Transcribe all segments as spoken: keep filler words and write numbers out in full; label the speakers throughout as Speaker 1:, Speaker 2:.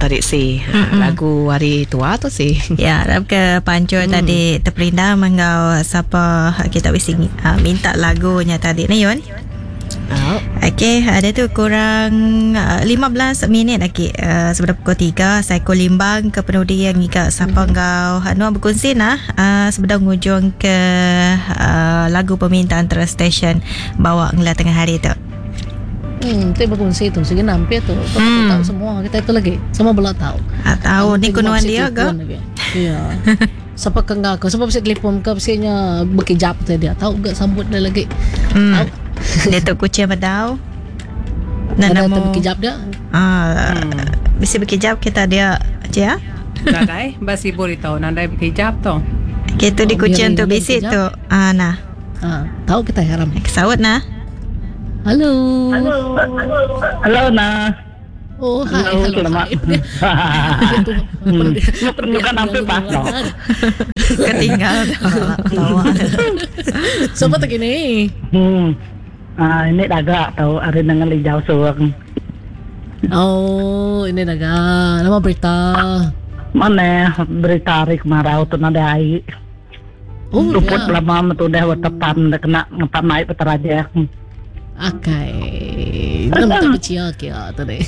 Speaker 1: tadi si mm-hmm. lagu hari tua tu si.
Speaker 2: Ya, rap ke pancur mm. tadi terperindah mengau siapa kita wisi uh, minta lagunya tadi ni Yun. Oh. Okey, ada tu kurang uh, lima belas minit lagi uh, sebelum pukul tiga. Saya kulimbang ke penudi yang ika siapa mm. kau anu berkongsi nah uh, sebelum hujung ke uh, lagu permintaan antara stesen bawa ngela tengah hari tu.
Speaker 3: Hmm, tu berkongsi tu. Sige nampir tu. Kau hmm. tahu semua. Kita itu lagi. Semua belak tahu.
Speaker 2: Ah, tahu ni kunuan dia ke?
Speaker 3: Ya. Siapa kengah kau? Siapa bisa telefon kau? Biasanya berkejap tu dia. Tahu ke sambut dia lagi?
Speaker 2: Hmm. Dia tu kucing badau.
Speaker 3: Dan nama berkejap dia.
Speaker 2: Ah, hmm. bisa berkejap kita dia aja.
Speaker 1: Nadai, basi boritaw nandai berkejap tu.
Speaker 2: Kita di kucing tu bisi tu. Ah, nah.
Speaker 3: Ah, tahu kita haram.
Speaker 2: Kesawat nah.
Speaker 3: Halo.
Speaker 4: Halo. Halo Na.
Speaker 3: Oh, hai. Halo,
Speaker 4: selamat. Bukan sampai pas dong.
Speaker 2: Ketinggal.
Speaker 3: Siapa tak ini?
Speaker 4: Hmm. Ah, ini daga tahu ada dengan lijau suang.
Speaker 3: Oh, ini daga. Nama berita.
Speaker 4: Mana berita hari kemarau tu nada air.
Speaker 3: Oh,
Speaker 4: Luput lama tu dah tepan dah kena ngepak naik peteraja.
Speaker 3: Okay. Nama tak kecil kira tadi.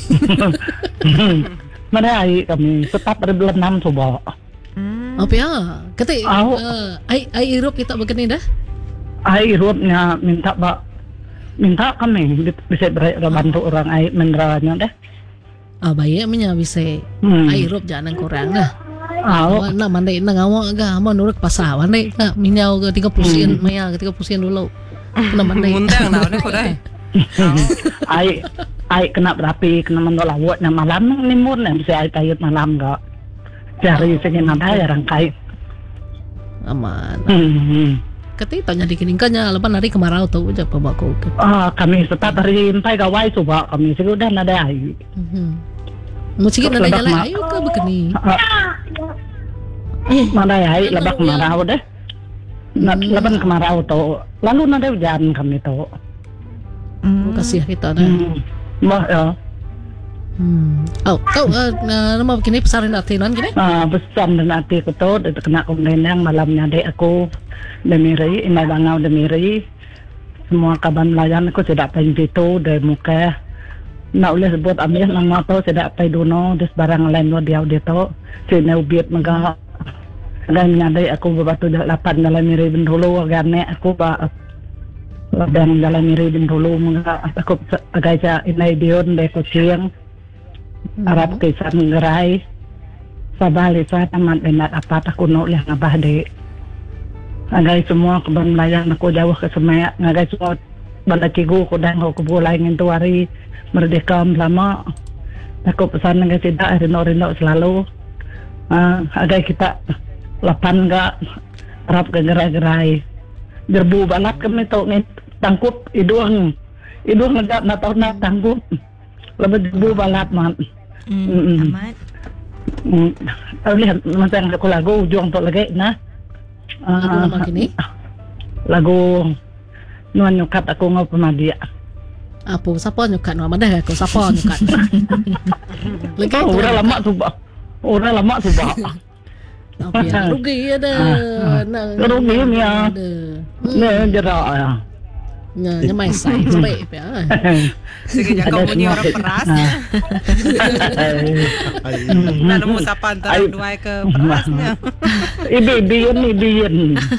Speaker 4: Mana air kami tetap ada bulan enam coba.
Speaker 3: Apa ya? Kata air air Europe kita begini dah.
Speaker 4: Air Europe-nya minta pak minta kami bisa bantu orang air mineralnya dah.
Speaker 3: Ah baik punya bisa. Air Europe jangan kurang dah. Ah, nak mandai nak awak ke? Mau nurut pasar mandai nak minyau ke tiga puluh sen, maya ke tiga puluh sen dulu. Kena mandai.
Speaker 1: Mundang dah ni kau dah.
Speaker 4: Ai ai kena berapi kena menolak awak na malam ni mun na bisa ai tayut malam ke. Cari segini ada ya rangkai.
Speaker 3: Aman.
Speaker 4: Hmm.
Speaker 3: Kata tanya dikiningkannya lepas hari kemarau tu aja bawa kau.
Speaker 4: Ah, kami tetap hari empai gawai coba kami sudah ada ai.
Speaker 3: Hmm. Musik ada jalan ayo ke begini.
Speaker 4: Eh, mana ai lebak kemarau dah. Nak lepas kemarau tu lalu nada hujan kami tu.
Speaker 3: Hmm. Kasih kita dah.
Speaker 4: Hmm. Mah ya.
Speaker 3: Hmm. Oh, tahu uh, nama begini pesanan hati non gini?
Speaker 4: Ah, pesan dan hati aku tu, itu kena kumendang malamnya dek aku demiri, inai bangau demiri. Semua kaban melayan aku tidak pengen itu dari muka. Nak boleh sebut ambil nama tu tidak pengen duno, des barang lain dia dia tu. Sini ubiat mega. Dan menyadai aku berbatu lapan dalam miri bendulu agarnya aku ba dan dalam miri bendulu mega aku agak ja inai dion dek kucing. Arab kisah ngerai sabali sa taman benat apa tak kuno lah ngabah de ngagai semua kebun melayang aku jauh ke semak ngagai semua banda cigu aku dah aku bulai ngintu hari merdeka lama aku pesan ngagai tidak rino-rino selalu uh, agai kita lapan gak Arab ke gerai-gerai gerbu balat kami tu tangkup idung idung ngajak na tau na tangkup lebih gerbu balat man.
Speaker 2: Hmm, amat.
Speaker 4: Hmm, lihat macam aku lagu ujung tu lagi nah.
Speaker 3: Lagu nama kini?
Speaker 4: Lagu nuan nyukat aku ngau pemadia.
Speaker 3: Apa siapa nyukat nama dah aku siapa nyukat?
Speaker 4: Lagi orang lama tu bah. Orang lama tu bah.
Speaker 3: Apa ya? Rugi ada.
Speaker 4: Rugi ni ya. Ni jerak ya.
Speaker 3: Nya nyamai sai sampai ya.
Speaker 1: Sige jangan bunyi orang peras. Nak nemu siapa antara dua ke perasnya.
Speaker 4: Ibian ibian.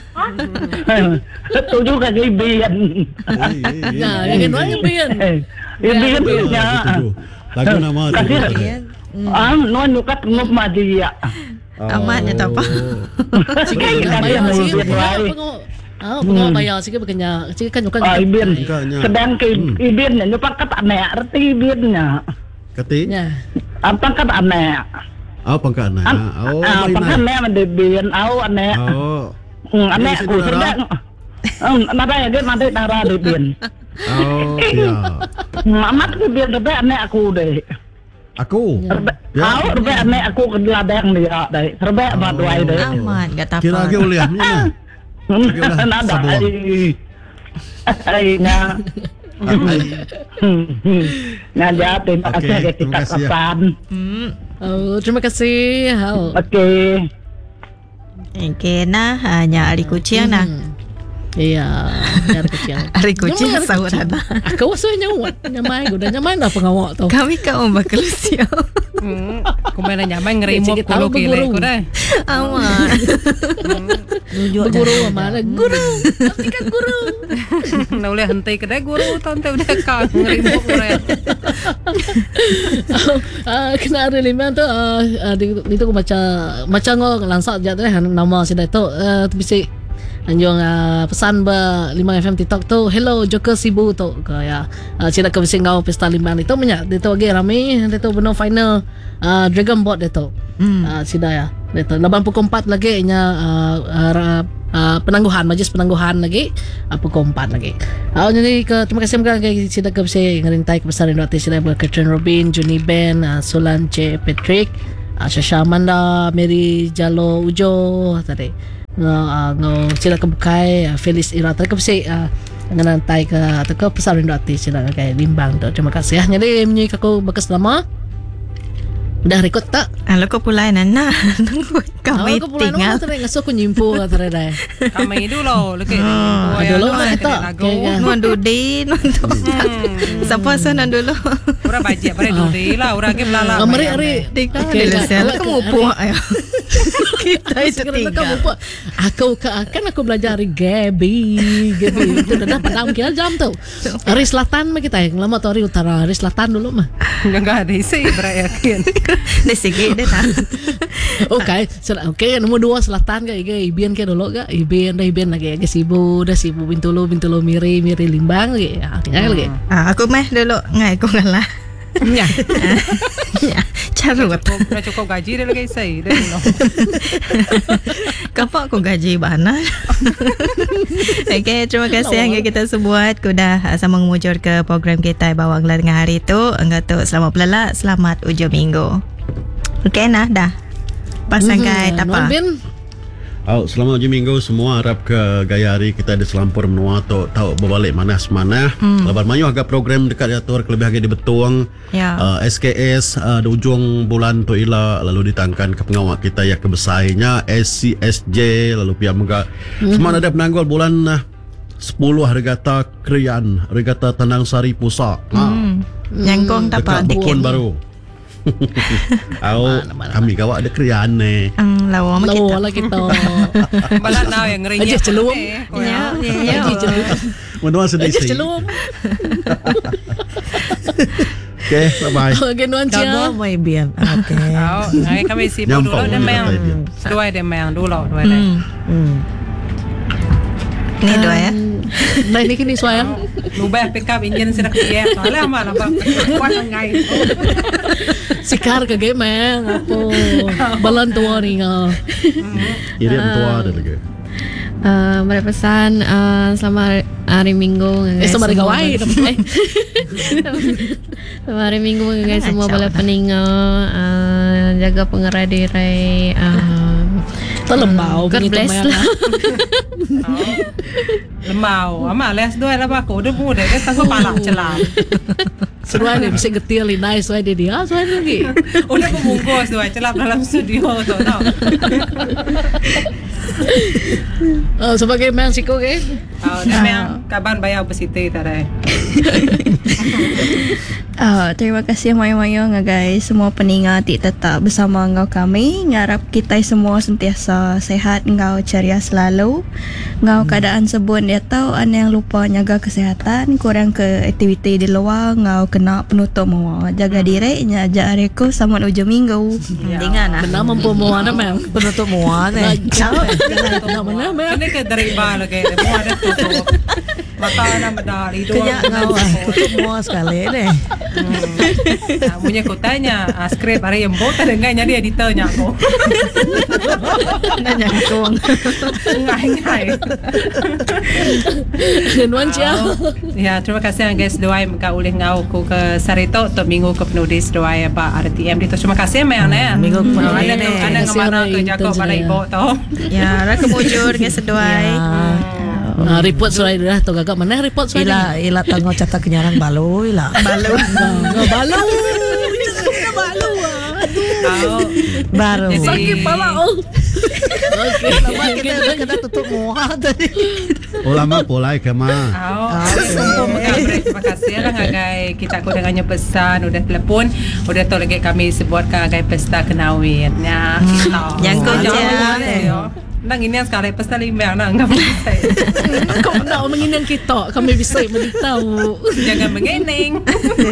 Speaker 4: Tu juga ibian.
Speaker 3: Ya, yang mana ibian?
Speaker 4: Ibian ya.
Speaker 5: Lagu nama tu.
Speaker 4: Ah, nuan nyukat ngup madia.
Speaker 2: Amatnya tak apa.
Speaker 3: Sige kita bayar sige. Ah, pengawal bayar sige begini. Sige kan nyukat.
Speaker 4: Ah, ibian. Sedang ke ibiannya nyukat kat aneh arti ibiannya.
Speaker 5: Kati?
Speaker 3: Ya.
Speaker 4: Apa kat aneh?
Speaker 5: Oh, pangkat aneh. Oh,
Speaker 4: ah, pangkat aneh mendebian. Oh, aneh.
Speaker 5: Oh.
Speaker 4: Aneh aku sedang. Um, nada ya kan nada nara debian.
Speaker 5: Oh, ya.
Speaker 4: Amat ke biar rebe aneh aku deh.
Speaker 5: Aku?
Speaker 4: Aku rebe aneh aku ke ladang dia deh. Rebe amat duai deh.
Speaker 2: Amat, gak apa.
Speaker 5: Kira lagi oleh ni.
Speaker 4: Nada ai. Ai na. Nah, terima kasih kita kapan.
Speaker 3: Oh, terima kasih. Hao.
Speaker 4: Okey.
Speaker 2: Okay nah, hanya hari kucing nah.
Speaker 3: Iya, nyari kucing.
Speaker 2: Hari kucing
Speaker 3: Nyamai
Speaker 2: sahur
Speaker 3: kucing.
Speaker 2: ada.
Speaker 3: Aku rasa nyamai, nyamai udah nyamai dah pengawak tu.
Speaker 2: Kami kau bakal siap.
Speaker 1: Hmm. Kung may nanyamay, ngerimok
Speaker 3: Sige, tao,
Speaker 1: kulo kilay
Speaker 3: baguro.
Speaker 1: ko na.
Speaker 2: Amat.
Speaker 3: Guru mana? Guru. Nanti kan guru.
Speaker 1: Nauli hantay ka na, guru. Tante udah ka, ngerimok ko na.
Speaker 3: Ah, kena ada lima tu. Ah, di itu aku baca macam ngau lansak je tu nama sudah tu. Ah, tu bisa anjung uh, pesan ba lima F M TikTok tu, hello Joker Sibu tu kaya uh, sila ke bising ngau pesta lima ni tu banyak dia tu lagi ramai dia tu benar final uh, Dragon Boat dia tu hmm. uh, sida ya dia tu lapan pukul empat lagi nya uh, uh, uh, penangguhan majlis penangguhan lagi uh, pukul empat lagi uh, jadi ke terima kasih juga kay sida ke bising ngelintai kebesaran doa sida ba Catherine Robin, Juni Ben, uh, Solanche Patrick, uh, Shasha Amanda, Mary Jalo Ujo tadi nga nga sila kabukai uh, Felis Irata kasi uh, nganantay ka atau ke pesarin dati sila kay limbang tu terima kasih jadi menyi kako bakas lama udah record tak
Speaker 2: Alo ko pulay na na. Kami
Speaker 3: ko pula
Speaker 2: tinggal.
Speaker 3: no tare ngaso ko nyimpo tare dai
Speaker 1: Kamay dulo. Lagi.
Speaker 3: Dulo na ito.
Speaker 2: Nuan dudi, nuan dudi. Sapa sa nan dulu.
Speaker 1: Ura bajet, pare dudi lah. Ura ke belala.
Speaker 3: mari ari
Speaker 2: Okay, Lucia, kamu puak ayo. Kita itu tinggal.
Speaker 3: Aku kan aku belajar dari Gaby Gaby itu dah dapat enam kira jam tu hari selatan mah kita yang lama tu hari utara hari selatan dulu mah
Speaker 1: Enggak ada isi berayakin.
Speaker 2: Dah sige dah tak.
Speaker 3: Okay, sel- okay, nombor dua selatan ke ke Ibian ke dulu ke Ibian dah Ibian lagi ke Sibu dah Sibu Bintulu Bintulu Miri Miri Limbang lagi ah tinggal lagi
Speaker 2: Ah, aku meh dulu ngai aku ngalah.
Speaker 3: ya
Speaker 2: Ya, carut.
Speaker 1: Dah cukup gaji dia lagi isi. Dia dulu.
Speaker 2: Kapak aku gaji bana. Okay, terima kasih yang kita semua kudah sama mengujur ke program kita bawang lah dengan hari tu. Enggak tu selamat pelala, selamat ujung minggu. Okay nah dah. Pasang kai tak apa.
Speaker 3: Bin
Speaker 5: Oh, selamat ujung minggu semua. Harap ke gaya hari kita ada selampur menua tu tahu berbalik manas mana. Hmm. Lepas mayu agak program dekat diatur kelebih agak di Betuang.
Speaker 2: Ya.
Speaker 5: Uh, S K S uh, di ujung bulan tu ila lalu ditangkan ke pengawal kita yang kebesainya S C S J lalu pihak megak. Hmm. Semua ada penanggul bulan uh, sepuluh regata Krian, regata Tanang Sari Pusat.
Speaker 2: Hmm. Nyangkong tak apa
Speaker 5: Dekat Bukun
Speaker 2: dikit.
Speaker 5: baru. Au kami kawak ada Krian ni.
Speaker 2: Ang lawa mo kita.
Speaker 3: lawa lah kita
Speaker 1: Bala na yang ngerinya.
Speaker 3: aja celum
Speaker 2: Ya, ya.
Speaker 3: aja celum
Speaker 5: Menua sedih
Speaker 3: aja
Speaker 5: sih.
Speaker 3: celum
Speaker 5: Okay, bye bye.
Speaker 3: okay nuan cia
Speaker 2: Kago mo ibian. Okay.
Speaker 1: Oh, ngai kami sibu
Speaker 5: Nyampau
Speaker 1: dulu dia
Speaker 5: ni
Speaker 1: mayang.
Speaker 5: kata dia.
Speaker 1: Dua dia mayang dulu, dua dia.
Speaker 2: Hmm. Ni dua ya.
Speaker 3: nah ini kini sayang
Speaker 1: Lubah pick up engine sila kaya. Alam mana ba? Kuan ngai.
Speaker 3: sikar ke game apa balan tua ni nga
Speaker 5: Irian tua ada lagi.
Speaker 6: Uh, berpesan uh, selamat hari Minggu
Speaker 3: eh sama ada gawai eh
Speaker 6: selamat hari Minggu guys semua bala peninga uh, jaga pengerai diri uh,
Speaker 3: terlembau
Speaker 6: God bless lah.
Speaker 1: Lemau. Ama les dua lah ba ko. Dia muda dia tangko palak celam.
Speaker 3: seruai dia bisa getil linai seruai dia dia seruai dia lagi
Speaker 1: Udah membungkus dua celam dalam studio tu tau.
Speaker 3: oh, sebagai man siko ke
Speaker 1: Oh, dia mayang kaban bayar pesiti tadi.
Speaker 7: Uh, terima kasih mayo-mayo nga guys semua peningat tetap bersama ngau kami ngarap kita semua sentiasa sehat ngau ceria selalu ngau keadaan sebun dia tahu anda yang lupa jaga kesehatan kurang ke aktiviti di luar ngau kena penutup mau jaga diri nya jareku sama ujung minggu
Speaker 2: Dengan ah.
Speaker 3: benar mampu mau ada memang
Speaker 2: Penutup muat eh.
Speaker 3: benar benar memang
Speaker 1: Ini ke dari ba lagi. Mau ada tutup. Mata na medali dua.
Speaker 2: Kaya ngau ah. Tutup muat sekali deh.
Speaker 1: Nah, punya aku tanya, ah, skrip hari yang bau tak dengar jadi editornya aku.
Speaker 2: Nanya kong.
Speaker 1: Ngai-ngai.
Speaker 3: nuan cia
Speaker 1: Ya, terima kasih guys doai maka ulih ngau ku ke Sarito untuk minggu ke penudis doai ba R T M itu. Terima kasih mayang ya.
Speaker 2: Minggu ke penudis
Speaker 1: Ada
Speaker 2: ni.
Speaker 1: ada ngamana ke jago pada ibu tau.
Speaker 2: Ya, ra kemujur dengan seduai.
Speaker 3: Ah, report surai dah tu gagak mana report surai
Speaker 8: Ila ila tanggo catak kenyaran balu ila.
Speaker 2: Balu.
Speaker 3: Balu. Balu. Balu.
Speaker 1: Oh,
Speaker 2: Baru.
Speaker 1: Jadi-
Speaker 3: Sakit pala oh. Okey.
Speaker 2: Lama kita dah kena tutup muka tadi.
Speaker 5: Oh lama polai ke ma.
Speaker 1: Oh, sumpah break. Terima kasih lah ngagai kita aku dengannya pesan udah telepon udah tahu lagi kami sebutkan ngagai pesta kenawin ya kita.
Speaker 2: Yang kau
Speaker 1: Jangan
Speaker 2: je.
Speaker 1: boleh, yo. Nang ini yang sekali pesta limbang nang enggak bisa.
Speaker 3: Kau nak menginang kita, kami bisa beritahu.
Speaker 1: Jangan mengening.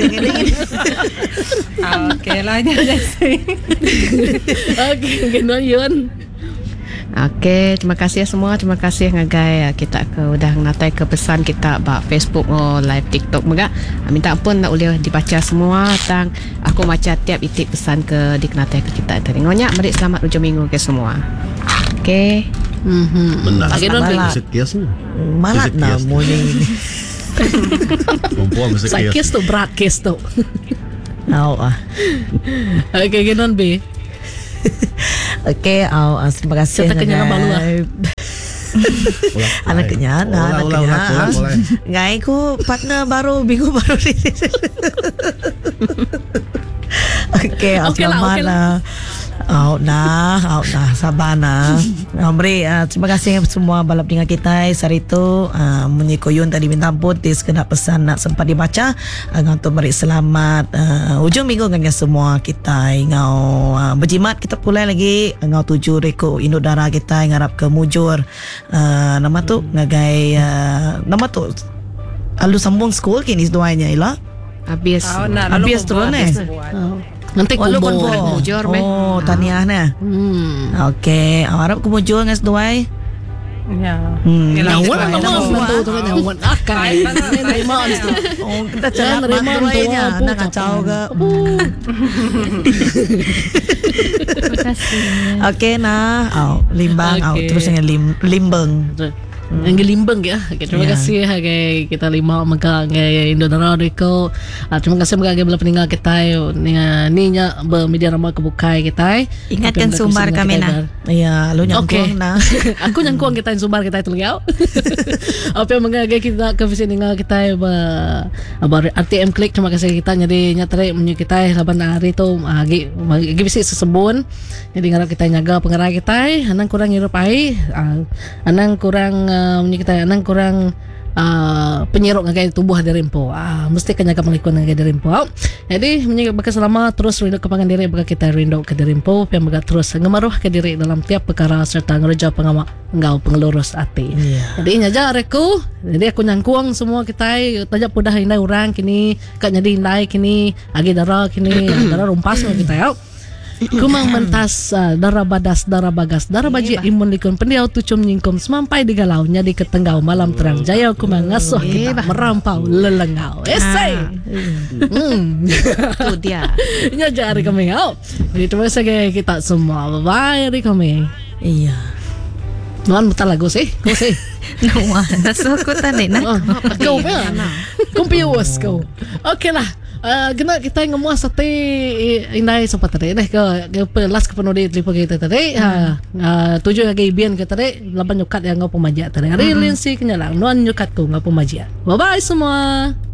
Speaker 1: Okey lah jadi.
Speaker 3: Okey, kena yun.
Speaker 6: Okey, terima kasih semua. Terima kasih ngagai kita ke udah ngatai ke pesan kita ba Facebook oh live TikTok juga. Minta ampun nak boleh dibaca semua tang aku baca tiap itik pesan ke dikenatai ke kita tadi. Ngonya mari selamat hujung minggu ke semua. Okey.
Speaker 3: Mhm.
Speaker 5: Benar.
Speaker 3: Okey, don
Speaker 2: Malah.
Speaker 5: Sekias ni.
Speaker 2: Malat na
Speaker 5: Kias.
Speaker 2: mo ni.
Speaker 5: Perempuan
Speaker 3: Sa
Speaker 5: sekias.
Speaker 3: kes tu berat kes tu.
Speaker 2: Aw ah.
Speaker 3: Okey, kena be.
Speaker 2: Okey, aw ah, terima kasih.
Speaker 3: Serta kenyang balu lah.
Speaker 2: Anak kenyang, anak
Speaker 5: Ulang, ulang, ulang,
Speaker 2: kenyang.
Speaker 5: ulang.
Speaker 2: Ngai ku partner baru minggu baru ni. Okey,
Speaker 3: Okey lah,
Speaker 2: selamat
Speaker 3: okey
Speaker 2: lah. Out nah, out nah, sabar nah. Amri, uh, terima kasih semua balap dengan kita hari itu. Uh, Munyi koyun tadi minta ampun, tis kena pesan nak sempat dibaca. Uh, untuk mari selamat uh, ujung minggu dengan semua kita. Ngau uh, berjimat kita pulai lagi. Ngau tuju reko induk darah kita ngarap ke mujur. Uh, nama tu ngagai uh, nama tu alu sambung school kini seduanya ilah.
Speaker 6: Habis.
Speaker 1: Oh, nak
Speaker 2: Habis terus ni.
Speaker 3: Nanti
Speaker 2: Oh, lu
Speaker 3: kubur.
Speaker 2: konvo.
Speaker 6: Mujur, meh.
Speaker 2: Oh, tahniah nah.
Speaker 3: Hmm.
Speaker 2: Okey, harap ku mujur ngas duai.
Speaker 1: Ya.
Speaker 2: Hmm.
Speaker 1: Yelah,
Speaker 3: Nyawan
Speaker 1: kita-
Speaker 3: tak mau bantu tu kan nyawan. Akai. Nerima tu.
Speaker 2: Oh, kita
Speaker 3: Jangan
Speaker 2: cakap
Speaker 3: nerima
Speaker 2: mak
Speaker 3: tu,
Speaker 2: duainya,
Speaker 3: apa
Speaker 2: nak
Speaker 3: ucapan.
Speaker 2: kacau ke.
Speaker 6: Terima kasih.
Speaker 2: Okey nah, au limbang, au
Speaker 3: Okey.
Speaker 2: terus dengan lim, limbang.
Speaker 3: Yang limbang ya. Okay, terima
Speaker 2: Ya.
Speaker 3: kasih okay, kita lima maka okay, Indonara Rico. Uh, terima kasih maka bila peninggal kita ni ni nya bermedia ramai kebukai kita.
Speaker 2: Ingatkan
Speaker 3: Okay,
Speaker 2: sumber
Speaker 3: kita
Speaker 2: kami
Speaker 3: kita
Speaker 2: nah. Ya, lu
Speaker 3: Okey.
Speaker 2: nyangkung nah.
Speaker 3: Aku nyangkung kita yang sumber kita itu lagi. Apa yang mengagai kita ke visit dengan kita ba ba R T M Click terima kasih kita jadi nyatare menyu kita laban hari tu agi agi visit sesebun. Jadi ngarap kita nyaga pengerai kita anang kurang hirup ai uh, anang kurang uh, menyu kita anang kurang Uh, penyerok ngagai tubuh dari rempo ah mesti kan jaga melikun ngagai dari rempo jadi menjaga bakal selama terus rindu kepangan diri bakal kita rindu ke dari rempo yang bakal terus ngemaruh ke diri dalam tiap perkara serta ngereja pengamak engkau pengelurus hati
Speaker 2: Ya.
Speaker 3: jadi nyaja reku jadi aku nyangkuang semua kita tajak pudah hindai orang kini kak jadi hindai kini agi darah kini darah rumpas kita ya kumang mentas uh, darah badas darah bagas darah baji imun likun pendiau tucum nyingkum semampai di galau nyadi ketenggau malam terang jaya kumang ngasuh kita merampau lelengau esai hmm
Speaker 6: Itu dia.
Speaker 3: nyaja hari kami ngau jadi terima kasih kita semua bye bye hari kami
Speaker 2: Iya.
Speaker 3: nuan mutar lagu sih kau sih
Speaker 2: Wah, nasuh aku tadi nah.
Speaker 3: oh, kau ya kau pius kau okey lah Uh, kena kita ngemuas sate indai sempat tadi deh ke ke last ke penuh di triple kita tadi ha uh, tujuh lagi bian ke tadi laban nyukat yang ngau pemajak tadi hari linsi kenyalang nuan nyukat ku ngau pemajak bye bye semua.